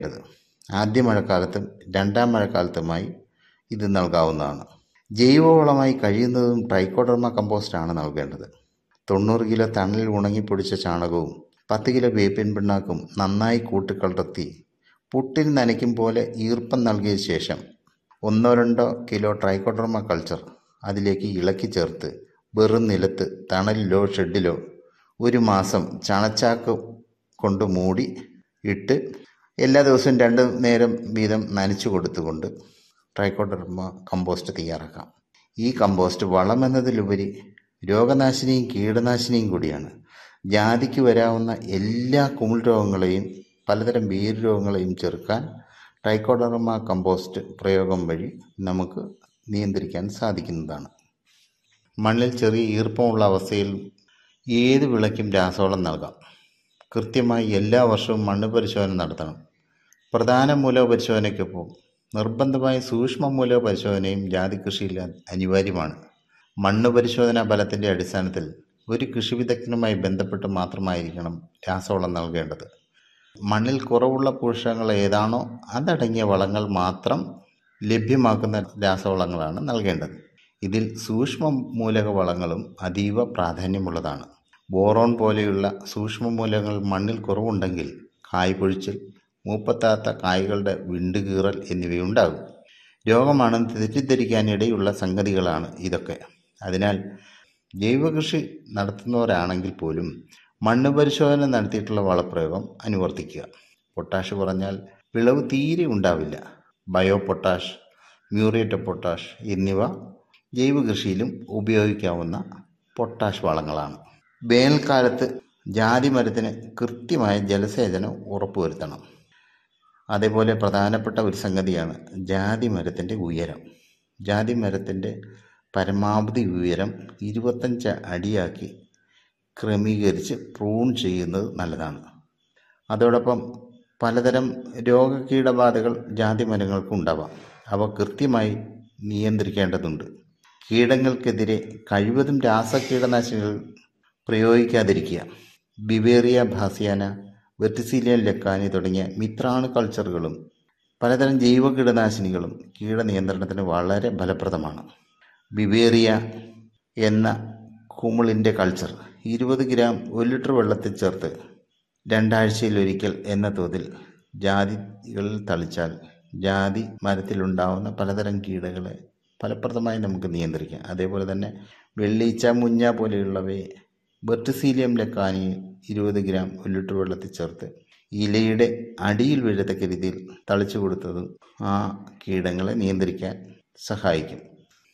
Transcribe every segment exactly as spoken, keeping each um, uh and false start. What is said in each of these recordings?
ഇത് ആദ്യ മഴക്കാലത്തും രണ്ടാം മഴക്കാലത്തുമായി ഇത് നൽകാവുന്നതാണ്. ജൈവവളമായി കഴിയുന്നതും ട്രൈക്കോഡർമ കമ്പോസ്റ്റാണ് നൽകേണ്ടത്. തൊണ്ണൂറ് കിലോ തണലിൽ ഉണങ്ങിപ്പൊടിച്ച ചാണകവും പത്ത് കിലോ വേപ്പിൻ പിണ്ണാക്കും നന്നായി കൂട്ടിക്കലർത്തി പുട്ടിൽ നനയ്ക്കും പോലെ ഈർപ്പം നൽകിയ ശേഷം ഒന്നോ രണ്ടോ കിലോ ട്രൈക്കോഡർമ കൾച്ചർ അതിലേക്ക് ഇളക്കി ചേർത്ത് വെറും നിലത്ത് തണലിലോ ഷെഡിലോ ഒരു മാസം ചണച്ചാക്ക് കൊണ്ട് മൂടി ഇട്ട് എല്ലാ ദിവസവും രണ്ട് നേരം വീതം നനച്ചു കൊടുത്തുകൊണ്ട് ട്രൈക്കോഡർമ കമ്പോസ്റ്റ് തയ്യാറാക്കാം. ഈ കമ്പോസ്റ്റ് വളമെന്നതിലുപരി രോഗനാശിനിയും കീടനാശിനിയും കൂടിയാണ്. ജാതിക്ക് വരാവുന്ന എല്ലാ കുമിൾ രോഗങ്ങളെയും പലതരം വേര് രോഗങ്ങളെയും ചെറുക്കാൻ ട്രൈക്കോഡർമ കമ്പോസ്റ്റ് പ്രയോഗം വഴി നമുക്ക് നിയന്ത്രിക്കാൻ സാധിക്കുന്നതാണ്. മണ്ണിൽ ചെറിയ ഈർപ്പമുള്ള അവസ്ഥയിൽ ഏത് വിളയ്ക്കും രാസവളം നൽകാം. കൃത്യമായി എല്ലാ വർഷവും മണ്ണ് പരിശോധന നടത്തണം. പ്രധാന മൂലക പരിശോധനയ്ക്കൊപ്പം നിർബന്ധമായ സൂക്ഷ്മ മൂലക പരിശോധനയും ജാതി കൃഷിയിൽ അനിവാര്യമാണ്. മണ്ണ് പരിശോധനാ ഫലത്തിൻ്റെ അടിസ്ഥാനത്തിൽ ഒരു കൃഷി വിദഗ്ധനുമായി ബന്ധപ്പെട്ട് മാത്രമായിരിക്കണം രാസവളം നൽകേണ്ടത്. മണ്ണിൽ കുറവുള്ള പോഷകങ്ങൾ ഏതാണോ അതടങ്ങിയ വളങ്ങൾ മാത്രം ലഭ്യമാക്കുന്ന രാസവളങ്ങളാണ് നൽകേണ്ടത്. ഇതിൽ സൂക്ഷ്മ മൂലക വളങ്ങളും അതീവ പ്രാധാന്യമുള്ളതാണ്. ബോറോൺ പോലെയുള്ള സൂക്ഷ്മ മൂലകങ്ങൾ മണ്ണിൽ കുറവുണ്ടെങ്കിൽ കായ്പൊഴിച്ചൽ, മൂപ്പത്താത്ത കായ്കളുടെ വിണ്ടുകീറൽ എന്നിവയുണ്ടാകും. രോഗമാണെന്ന് തെറ്റിദ്ധരിക്കാനിടയുള്ള സംഗതികളാണ് ഇതൊക്കെ. അതിനാൽ ജൈവകൃഷി നടത്തുന്നവരാണെങ്കിൽ പോലും മണ്ണ് പരിശോധന നടത്തിയിട്ടുള്ള വളപ്രയോഗം അനുവർത്തിക്കുക. പൊട്ടാഷ് കുറഞ്ഞാൽ വിളവ് തീരെ ഉണ്ടാവില്ല. Bio potash, muriate of potash എന്നിവ ജൈവകൃഷിയിലും ഉപയോഗിക്കാവുന്ന പൊട്ടാഷ് വളങ്ങളാണ്. വേനൽക്കാലത്ത് ജാതി മരത്തിന് കൃത്യമായ ജലസേചനം ഉറപ്പുവരുത്തണം. അതേപോലെ പ്രധാനപ്പെട്ട ഒരു സംഗതിയാണ് ജാതി മരത്തിൻ്റെ ഉയരം. ജാതി മരത്തിൻ്റെ പരമാവധി ഉയരം ഇരുപത്തഞ്ച് അടിയാക്കി ക്രമീകരിച്ച് പ്രൂൺ ചെയ്യുന്നത് നല്ലതാണ്. അതോടൊപ്പം പലതരം രോഗകീടബാധകൾ ജാതി മരങ്ങൾക്ക് ഉണ്ടാവാം. അവ കൃത്യമായി നിയന്ത്രിക്കേണ്ടതുണ്ട്. കീടങ്ങൾക്കെതിരെ കഴിവതും രാസകീടനാശിനികൾ പ്രയോഗിക്കാതിരിക്കുക. ബിവേറിയ ബാസിയാന, വെർട്ടിസീലിയം ലെക്കാനി തുടങ്ങിയ മിത്രാണു കൾച്ചറുകളും പലതരം ജൈവ കീടനാശിനികളും കീടനിയന്ത്രണത്തിന് വളരെ ഫലപ്രദമാണ്. ബിവേറിയ എന്ന കുമിളിൻ്റെ കൾച്ചർ ഇരുപത് ഗ്രാം ഒരു ലിറ്റർ വെള്ളത്തിൽ ചേർത്ത് രണ്ടാഴ്ചയിലൊരിക്കൽ എന്ന തോതിൽ ജാതികളിൽ തളിച്ചാൽ ജാതി മരത്തിലുണ്ടാവുന്ന പലതരം കീടങ്ങളെ ഫലപ്രദമായി നമുക്ക് നിയന്ത്രിക്കാം. അതേപോലെ തന്നെ വെള്ളീച്ച, മുഞ്ഞ പോലെയുള്ളവയെ വെർട്ടിസീലിയം ലെക്കാനി ഇരുപത് ഗ്രാം ഒരു ലിറ്റർ വെള്ളത്തിൽ ചേർത്ത് ഇലയുടെ അടിയിൽ വീഴത്തക്ക രീതിയിൽ തളിച്ചു കൊടുത്തതും ആ കീടങ്ങളെ നിയന്ത്രിക്കാൻ സഹായിക്കും.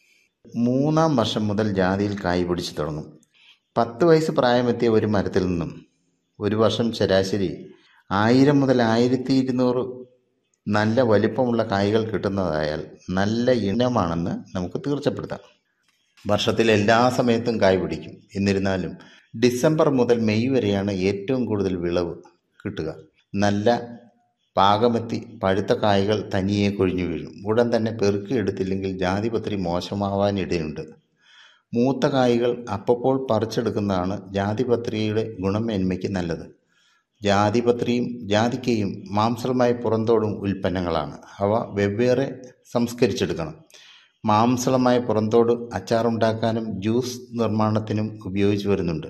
മൂന്നാം വർഷം മുതൽ ജാതിയിൽ കായ് പിടിച്ചു തുടങ്ങും. പത്ത് വയസ്സ് പ്രായമെത്തിയ ഒരു മരത്തിൽ നിന്നും ഒരു വർഷം ശരാശരി ആയിരം മുതൽ ആയിരത്തി ഇരുന്നൂറ് നല്ല വലിപ്പമുള്ള കായ്കൾ കിട്ടുന്നതായാൽ നല്ല ഇനമാണെന്ന് നമുക്ക് തീർച്ചപ്പെടുത്താം. വർഷത്തിൽ എല്ലാ സമയത്തും കായ് പിടിക്കും. എന്നിരുന്നാലും ഡിസംബർ മുതൽ മെയ് വരെയാണ് ഏറ്റവും കൂടുതൽ വിളവ് കിട്ടുക. നല്ല പാകമെത്തി പഴുത്ത കായ്കൾ തനിയെ കൊഴിഞ്ഞു വീഴും. ഉടൻ തന്നെ പെറുക്കിയെടുത്തില്ലെങ്കിൽ ജാതിപത്രി മോശമാവാനിടയുണ്ട്. മൂത്ത കായ്കൾ അപ്പോൾ പറിച്ചെടുക്കുന്നതാണ് ജാതിപത്രിയുടെ ഗുണമേന്മയ്ക്ക് നല്ലത്. ജാതിപത്രിയും ജാതിക്കയും മാംസളമായ പുറന്തോടും ഉൽപ്പന്നങ്ങളാണ്. അവ വെവ്വേറെ സംസ്കരിച്ചെടുക്കണം. മാംസളമായ പുറന്തോട് അച്ചാറുണ്ടാക്കാനും ജ്യൂസ് നിർമ്മാണത്തിനും ഉപയോഗിച്ചു വരുന്നുണ്ട്.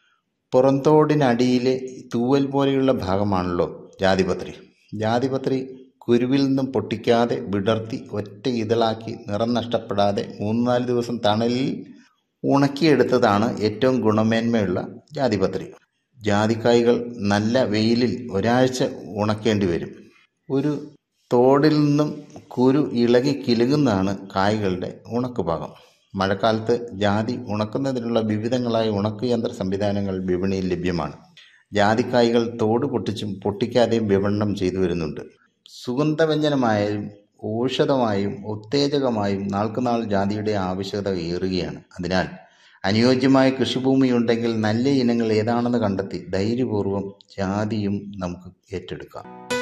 പുറന്തോടിനടിയിലെ തൂവൽ പോലെയുള്ള ഭാഗമാണല്ലോ ജാതിപത്രി. ജാതിപത്രി കുരുവിൽ നിന്നും പൊട്ടിക്കാതെ വിടർത്തി ഒറ്റ ഇതളാക്കി നിറം നഷ്ടപ്പെടാതെ മൂന്ന് നാല് ദിവസം തണലിൽ ഉണക്കിയെടുത്തതാണ് ഏറ്റവും ഗുണമേന്മയുള്ള ജാതിപത്രി. ജാതിക്കായ്കൾ നല്ല വെയിലിൽ ഒരാഴ്ച ഉണക്കേണ്ടി വരും. ഒരു തോടിൽ നിന്നും കുരു ഇളകി കിലുങ്ങുന്നതാണ് കായ്കളുടെ ഉണക്കുഭാഗം. മഴക്കാലത്ത് ജാതി ഉണക്കുന്നതിനുള്ള വിവിധങ്ങളായ ഉണക്ക് യന്ത്ര സംവിധാനങ്ങൾ വിപണിയിൽ ലഭ്യമാണ്. ജാതിക്കായ്കൾ തോട് പൊട്ടിച്ചും പൊട്ടിക്കാതെയും വിപണനം ചെയ്തു വരുന്നുണ്ട്. സുഗന്ധവ്യഞ്ജനമായും ഔഷധമായും ഉത്തേജകമായും നാൾക്കുനാൾ ജാതിയുടെ ആവശ്യകത ഏറുകയാണ്. അതിനാൽ അനുയോജ്യമായ കൃഷിഭൂമിയുണ്ടെങ്കിൽ നല്ല ഇനങ്ങൾ ഏതാണെന്ന് കണ്ടെത്തി ധൈര്യപൂർവ്വം ജാതിയും നമുക്ക് ഏറ്റെടുക്കാം.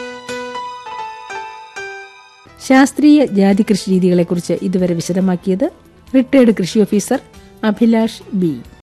ശാസ്ത്രീയ ജാതി കൃഷി രീതികളെക്കുറിച്ച് ഇതുവരെ വിശദമാക്കിയത് റിട്ടയർഡ് കൃഷി ഓഫീസർ അഭിലാഷ് ബി.